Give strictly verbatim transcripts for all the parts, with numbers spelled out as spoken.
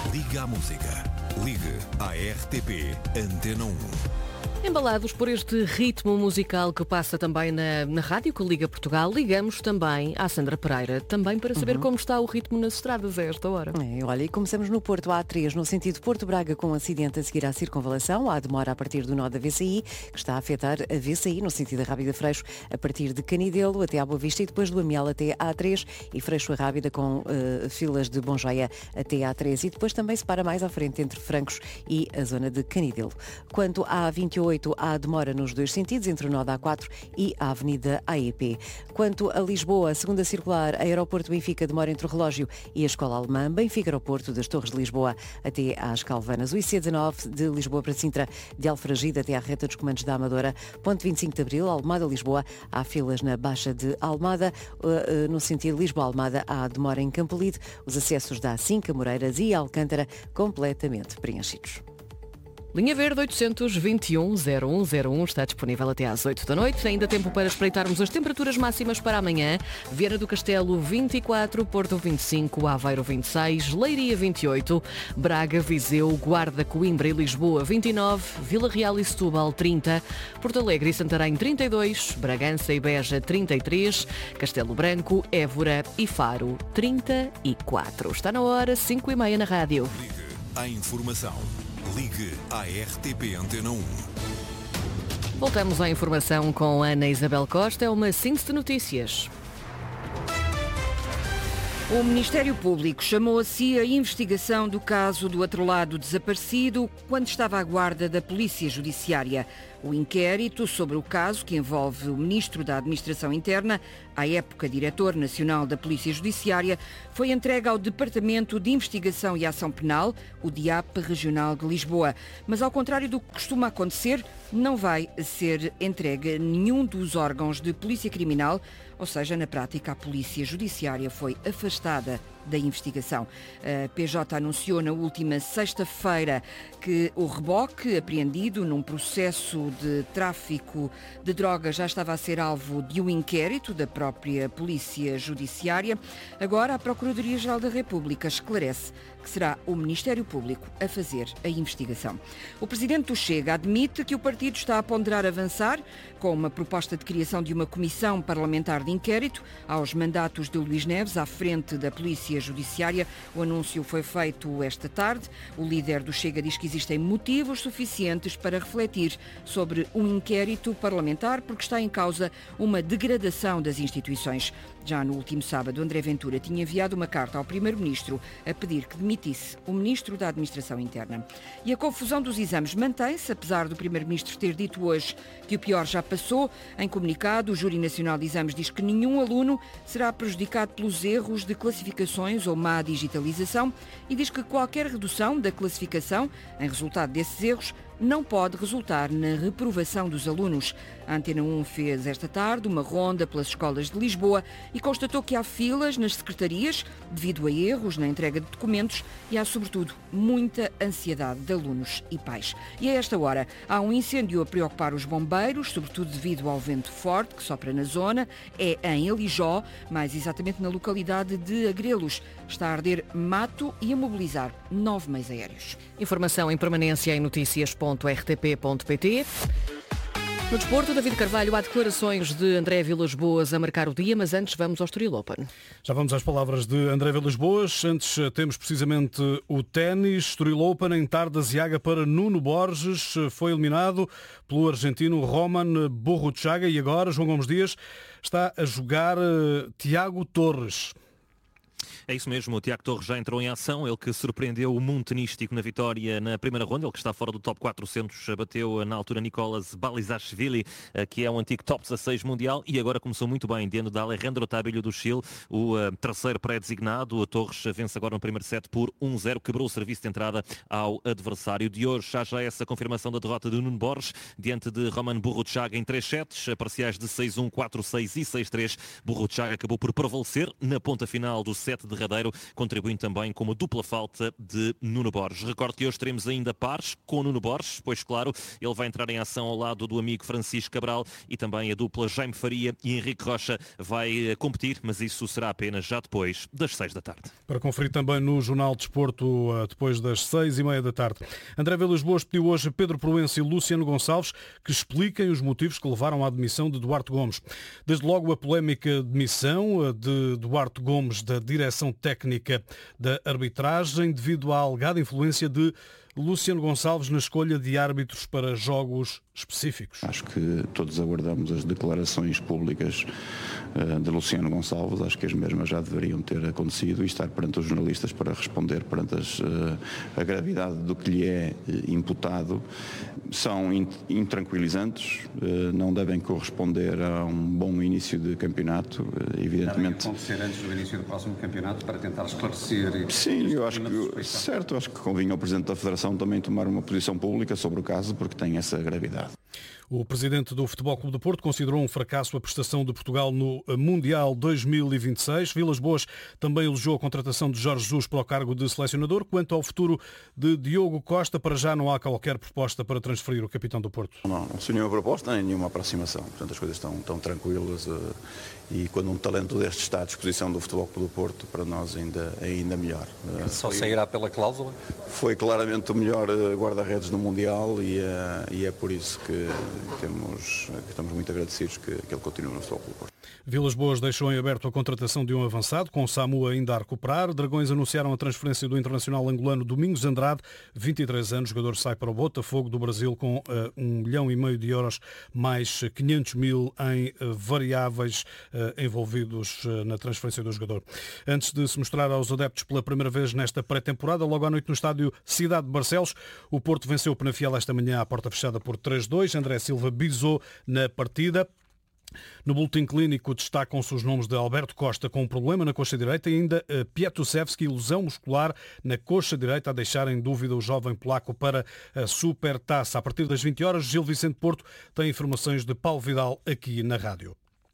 Liga à música. Ligue à R T P Antena um. Embalados por este ritmo musical que passa também na, na rádio que Liga Portugal, ligamos também à Sandra Pereira, também para saber uhum. como está o ritmo nas estradas a esta hora. É, olha, e começamos no Porto A três, no sentido Porto Braga, com um acidente a seguir à circunvalação. Há demora a partir do nó da V C I, que está a afetar a V C I, no sentido da Rábida Freixo, a partir de Canidelo até à Boa Vista e depois do Amiel até A três e Freixo a Rábida com uh, filas de Bom Joia até A três e depois também se para mais à frente entre Francos e a zona de Canidelo. Quanto à A vinte e oito, há demora nos dois sentidos, entre o nó da A quatro e a Avenida A E P. Quanto a Lisboa, segunda circular, Aeroporto Benfica demora entre o relógio e a Escola Alemã, Benfica Aeroporto das Torres de Lisboa até às Calvanas. O I C dezanove de Lisboa para Sintra, de Alfragide até à reta dos comandos da Amadora, ponto vinte e cinco de Abril, Almada, Lisboa, há filas na Baixa de Almada, no sentido Lisboa-Almada há demora em Campolide, os acessos da A cinco, Moreiras e Alcântara completamente preenchidos. Linha Verde oitocentos e vinte e um zero um zero um está disponível até às oito da noite. Ainda tempo para espreitarmos as temperaturas máximas para amanhã. Viana do Castelo vinte e quatro, Porto vinte e cinco, Aveiro vinte e seis, Leiria vinte e oito, Braga, Viseu, Guarda, Coimbra e Lisboa vinte e nove, Vila Real e Setúbal trinta, Porto Alegre e Santarém trinta e dois, Bragança e Beja trinta e três, Castelo Branco, Évora e Faro trinta e quatro. Está na hora, cinco e meia na rádio. Ligue à informação. Ligue à R T P Antena um. Voltamos à informação com Ana Isabel Costa. É uma síntese de notícias. O Ministério Público chamou a si a investigação do caso do atrelado desaparecido quando estava à guarda da Polícia Judiciária. O inquérito sobre o caso, que envolve o Ministro da Administração Interna, à época Diretor Nacional da Polícia Judiciária, foi entregue ao Departamento de Investigação e Ação Penal, o D I A P Regional de Lisboa. Mas, ao contrário do que costuma acontecer, não vai ser entregue a nenhum dos órgãos de polícia criminal, ou seja, na prática, a Polícia Judiciária foi afastada da investigação. A P J anunciou na última sexta-feira que o reboque apreendido num processo de tráfico de drogas já estava a ser alvo de um inquérito da própria Polícia Judiciária. Agora, a Procuradoria-Geral da República esclarece que será o Ministério Público a fazer a investigação. O presidente do Chega admite que o partido está a ponderar avançar com uma proposta de criação de uma comissão parlamentar de inquérito aos mandatos de Luís Neves à frente da Polícia Judiciária. O anúncio foi feito esta tarde. O líder do Chega diz que existem motivos suficientes para refletir sobre um inquérito parlamentar porque está em causa uma degradação das instituições. Já no último sábado, André Ventura tinha enviado uma carta ao primeiro-ministro a pedir que demitisse o ministro da Administração Interna. E a confusão dos exames mantém-se, apesar do primeiro-ministro ter dito hoje que o pior já passou. Em comunicado, o Júri Nacional de Exames diz que nenhum aluno será prejudicado pelos erros de classificações ou má digitalização e diz que qualquer redução da classificação em resultado desses erros não pode resultar na reprovação dos alunos. A Antena um fez esta tarde uma ronda pelas escolas de Lisboa e constatou que há filas nas secretarias devido a erros na entrega de documentos e há, sobretudo, muita ansiedade de alunos e pais. E a esta hora há um incêndio a preocupar os bombeiros, sobretudo devido ao vento forte que sopra na zona. É em Alijó, mais exatamente na localidade de Agrelos. Está a arder mato e a mobilizar nove meios aéreos. Informação em permanência em notícias ponto r t p ponto p t. No desporto, David Carvalho, há declarações de André Vilas-Boas a marcar o dia, mas antes vamos ao Estoril Open. Já vamos às palavras de André Vilas-Boas. Antes temos precisamente o ténis. Estoril Open em Tardas e Ága para Nuno Borges. Foi eliminado pelo argentino Roman Burruchaga e agora João Gomes Dias está a jogar Tiago Torres. É isso mesmo, o Tiago Torres já entrou em ação, ele que surpreendeu o mundo tenístico na vitória na primeira ronda, ele que está fora do top quatrocentos, bateu na altura Nicolas Balizashvili, que é um antigo top dezasseis mundial, e agora começou muito bem, diante de Alejandro Tabilho do Chile, o terceiro pré-designado. O Torres vence agora no primeiro set por um zero, quebrou o serviço de entrada ao adversário de hoje. Já já essa confirmação da derrota de Nuno Borges, diante de Roman Burruchaga em três sets, parciais de seis um, quatro seis e seis três. Burruchaga acabou por prevalecer na ponta final do set de derradeiro, contribuindo também com uma dupla falta de Nuno Borges. Recordo que hoje teremos ainda pares com Nuno Borges, pois claro, ele vai entrar em ação ao lado do amigo Francisco Cabral e também a dupla Jaime Faria e Henrique Rocha vai competir, mas isso será apenas já depois das seis da tarde. Para conferir também no Jornal de Desporto, depois das seis e meia da tarde. André Vilas Boas pediu hoje a Pedro Proença e Luciano Gonçalves que expliquem os motivos que levaram à demissão de Duarte Gomes. Desde logo a polémica demissão de Duarte Gomes da direção técnica da arbitragem devido à alegada influência de Luciano Gonçalves na escolha de árbitros para jogos específicos. Acho que todos aguardamos as declarações públicas uh, de Luciano Gonçalves. Acho que as mesmas já deveriam ter acontecido e estar perante os jornalistas para responder perante as, uh, a gravidade do que lhe é uh, imputado. São intranquilizantes, uh, não devem corresponder a um bom início de campeonato, uh, evidentemente. Devem acontecer antes do início do próximo campeonato para tentar esclarecer. Sim, eu acho que, certo, acho que convinha ao Presidente da Federação também tomar uma posição pública sobre o caso, porque tem essa gravidade. O presidente do Futebol Clube do Porto considerou um fracasso a prestação de Portugal no Mundial dois mil e vinte e seis. Vilas Boas também elogiou a contratação de Jorge Jesus para o cargo de selecionador. Quanto ao futuro de Diogo Costa, para já não há qualquer proposta para transferir o capitão do Porto. Não, não se nenhuma proposta nem nenhuma aproximação. Portanto, as coisas estão, estão tranquilas uh, e quando um talento deste está à disposição do Futebol Clube do Porto, para nós ainda, ainda melhor. Uh, Só sairá pela cláusula? Foi claramente o melhor uh, guarda-redes no Mundial e, uh, e é por isso que Temos, estamos muito agradecidos que, que ele continue no Futebol Clube do Porto. Vilas Boas deixou em aberto a contratação de um avançado, com Samu ainda a recuperar. Dragões anunciaram a transferência do internacional angolano Domingos Andrade, vinte e três anos, o jogador sai para o Botafogo do Brasil com uh, um milhão e meio de euros, mais quinhentos mil em uh, variáveis uh, envolvidos uh, na transferência do jogador. Antes de se mostrar aos adeptos pela primeira vez nesta pré-temporada, logo à noite no estádio Cidade de Barcelos, o Porto venceu o Penafiel esta manhã à porta fechada por três a dois. André Silva bisou na partida. No boletim clínico destacam-se os nomes de Alberto Costa com um problema na coxa direita e ainda Piatusevski, lesão muscular na coxa direita, a deixar em dúvida o jovem polaco para a Supertaça. A partir das vinte horas, Gil Vicente Porto tem informações de Paulo Vidal aqui na rádio.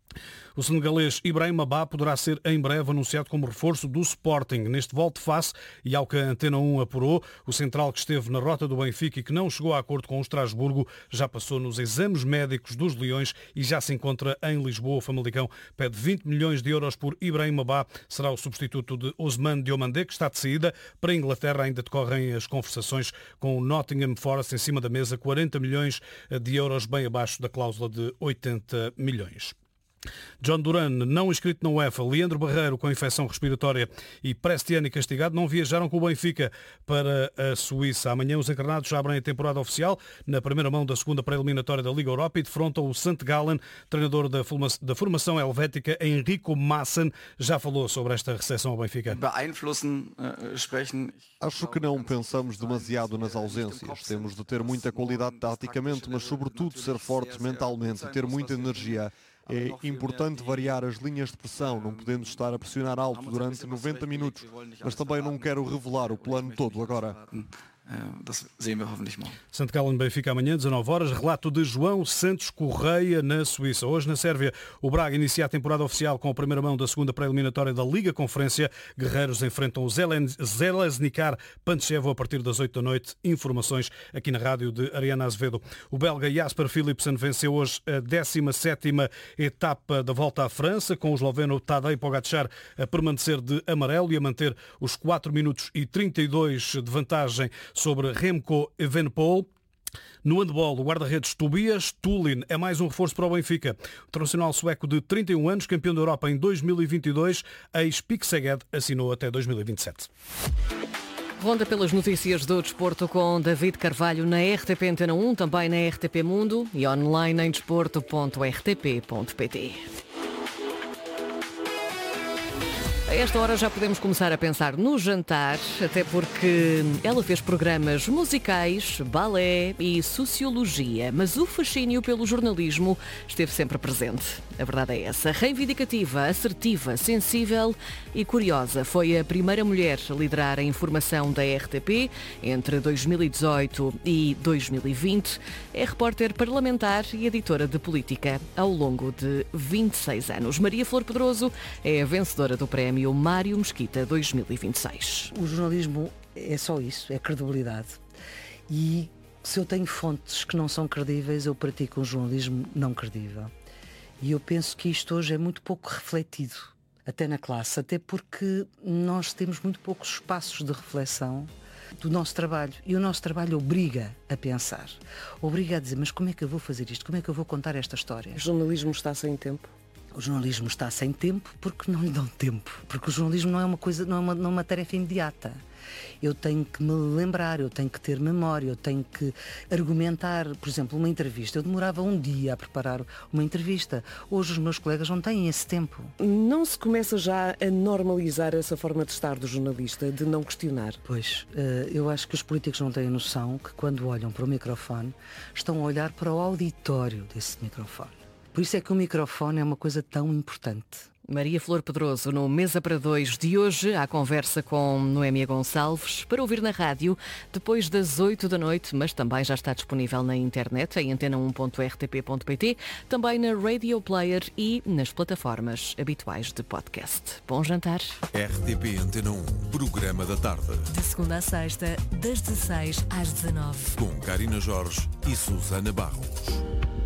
O senegalês Ibrahim Ba poderá ser em breve anunciado como reforço do Sporting. Neste volte-face, e ao que a Antena um apurou, o central que esteve na rota do Benfica e que não chegou a acordo com o Estrasburgo já passou nos exames médicos dos Leões e já se encontra em Lisboa. O Famalicão pede vinte milhões de euros por Ibrahim Ba. Será o substituto de Ousmane Diomandé, que está de saída. Para a Inglaterra ainda decorrem as conversações com o Nottingham Forest em cima da mesa, quarenta milhões de euros, bem abaixo da cláusula de oitenta milhões. John Duran, não inscrito na UEFA, Leandro Barreiro com infecção respiratória e Prestiani castigado, não viajaram com o Benfica para a Suíça. Amanhã os encarnados abrem a temporada oficial na primeira mão da segunda pré-eliminatória da Liga Europa e defrontam o Sant Gallen. Treinador da formação helvética, Enrico Maassen, já falou sobre esta recepção ao Benfica. Acho que não pensamos demasiado nas ausências. Temos de ter muita qualidade taticamente, mas sobretudo ser fortes mentalmente e ter muita energia. É importante variar as linhas de pressão, não podendo estar a pressionar alto durante noventa minutos, mas também não quero revelar o plano todo agora. Sant Gallen Benfica amanhã, dezanove horas. Relato de João Santos Correia na Suíça. Hoje na Sérvia, o Braga inicia a temporada oficial com a primeira mão da segunda pré-eliminatória da Liga Conferência. Guerreiros enfrentam o Željezničar Pančevo a partir das oito da noite. Informações aqui na rádio de Ariana Azevedo. O belga Jasper Philipsen venceu hoje a décima sétima etapa da Volta à França, com o esloveno Tadej Pogačar a permanecer de amarelo e a manter os quatro minutos e trinta e dois de vantagem sobre Remco Evenepoel. No handball, o guarda-redes Tobias Tulin é mais um reforço para o Benfica. O internacional sueco de trinta e um anos, campeão da Europa em dois mil e vinte e dois, ex-Pique Szeged, assinou até dois mil e vinte e sete. Ronda pelas notícias do desporto com David Carvalho na R T P Antena um, também na R T P Mundo e online em desporto ponto r t p ponto p t. A esta hora já podemos começar a pensar no jantar, até porque ela fez programas musicais, balé e sociologia, mas o fascínio pelo jornalismo esteve sempre presente. A verdade é essa. Reivindicativa, assertiva, sensível e curiosa, foi a primeira mulher a liderar a informação da R T P entre dois mil e dezoito e dois mil e vinte. É repórter parlamentar e editora de política ao longo de vinte e seis anos. Maria Flor Pedroso é a vencedora do prémio Prémio Mário Mesquita dois mil e vinte e seis. O jornalismo é só isso, é credibilidade. E se eu tenho fontes que não são credíveis, eu pratico um jornalismo não credível. E eu penso que isto hoje é muito pouco refletido, até na classe, até porque nós temos muito poucos espaços de reflexão do nosso trabalho. E o nosso trabalho obriga a pensar, obriga a dizer, mas como é que eu vou fazer isto? Como é que eu vou contar esta história? O jornalismo está sem tempo? O jornalismo está sem tempo porque não lhe dão tempo. Porque o jornalismo não é uma coisa, não é uma, não é uma tarefa imediata. Eu tenho que me lembrar, eu tenho que ter memória, eu tenho que argumentar. Por exemplo, uma entrevista. Eu demorava um dia a preparar uma entrevista. Hoje os meus colegas não têm esse tempo. Não se começa já a normalizar essa forma de estar do jornalista, de não questionar? Pois, eu acho que os políticos não têm noção que quando olham para o microfone estão a olhar para o auditório desse microfone. Por isso é que o microfone é uma coisa tão importante. Maria Flor Pedroso, no Mesa para Dois de hoje, à conversa com Noémia Gonçalves, para ouvir na rádio, depois das oito da noite, mas também já está disponível na internet, em antena um ponto r t p ponto p t, também na Radio Player e nas plataformas habituais de podcast. Bom jantar. R T P Antena um, programa da tarde. De segunda a sexta, das dezesseis às dezanove. Com Karina Jorge e Susana Barros.